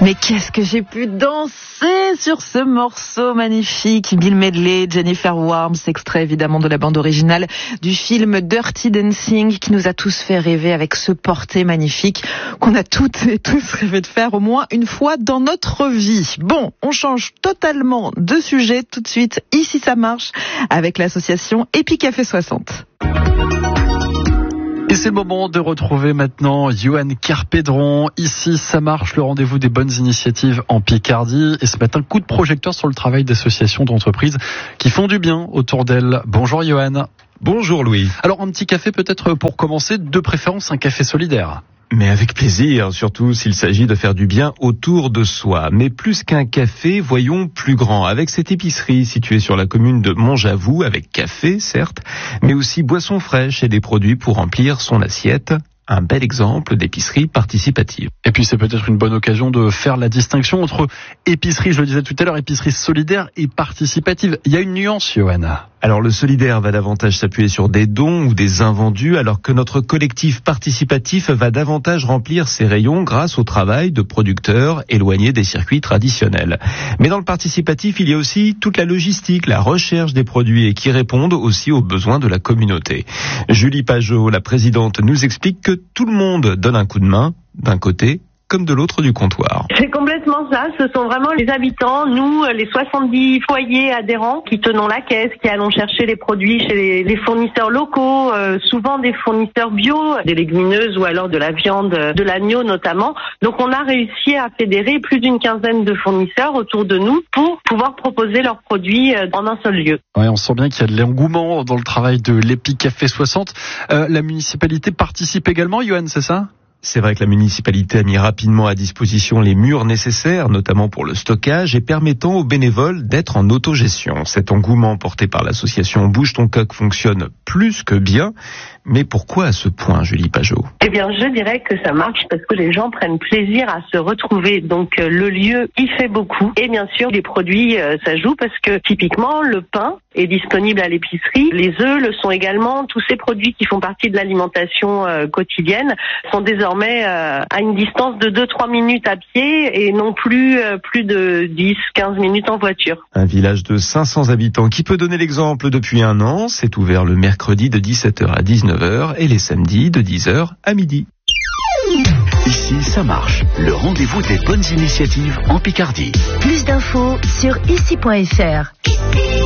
Mais qu'est-ce que j'ai pu danser sur ce morceau magnifique. Bill Medley, Jennifer Warnes, extrait évidemment de la bande originale du film Dirty Dancing qui nous a tous fait rêver avec ce porté magnifique qu'on a toutes et tous rêvé de faire au moins une fois dans notre vie. Bon, on change totalement de sujet tout de suite. Ici ça marche avec l'association Epicafé 60. Et c'est le moment de retrouver maintenant Johan Kerpédron. Ici, ça marche, le rendez-vous des bonnes initiatives en Picardie. Et ce matin, coup de projecteur sur le travail d'associations d'entreprises qui font du bien autour d'elles. Bonjour Johan. Bonjour Louis. Alors un petit café peut-être pour commencer, de préférence un café solidaire. Mais avec plaisir, surtout s'il s'agit de faire du bien autour de soi. Mais plus qu'un café, voyons plus grand. Avec cette épicerie située sur la commune de Montjavoux, avec café certes, mais aussi boissons fraîches et des produits pour remplir son assiette. Un bel exemple d'épicerie participative. Et puis c'est peut-être une bonne occasion de faire la distinction entre épicerie, je le disais tout à l'heure, épicerie solidaire et participative. Il y a une nuance, Johan. Alors le solidaire va davantage s'appuyer sur des dons ou des invendus, alors que notre collectif participatif va davantage remplir ses rayons grâce au travail de producteurs éloignés des circuits traditionnels. Mais dans le participatif, il y a aussi toute la logistique, la recherche des produits et qui répondent aussi aux besoins de la communauté. Julie Pajot, la présidente, nous explique que tout le monde donne un coup de main, d'un côté comme de l'autre du comptoir. C'est complètement ça, ce sont vraiment les habitants, nous, les 70 foyers adhérents qui tenons la caisse, qui allons chercher les produits chez les fournisseurs locaux, souvent des fournisseurs bio, des légumineuses ou alors de la viande, de l'agneau notamment. Donc on a réussi à fédérer plus d'une quinzaine de fournisseurs autour de nous pour pouvoir proposer leurs produits en un seul lieu. Ouais, on sent bien qu'il y a de l'engouement dans le travail de l'Epicafé 60. La municipalité participe également, Johan, c'est ça ? C'est vrai que la municipalité a mis rapidement à disposition les murs nécessaires, notamment pour le stockage, et permettant aux bénévoles d'être en autogestion. Cet engouement porté par l'association Bouge ton coq fonctionne plus que bien. Mais pourquoi à ce point, Julie Pajot ? Eh bien, je dirais que ça marche parce que les gens prennent plaisir à se retrouver. Donc, le lieu y fait beaucoup. Et bien sûr, les produits, ça joue parce que typiquement, le pain est disponible à l'épicerie. Les œufs le sont également. Tous ces produits qui font partie de l'alimentation quotidienne sont désormais à une distance de 2-3 minutes à pied et non plus de 10-15 minutes en voiture. Un village de 500 habitants qui peut donner l'exemple depuis un an. C'est ouvert le mercredi de 17h à 19h et les samedis de 10h à midi. Ici, ça marche. Le rendez-vous des bonnes initiatives en Picardie. Plus d'infos sur ici.fr.